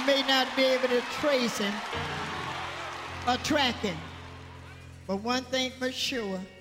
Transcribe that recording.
may not be able to trace him or track him. But one thing for sure,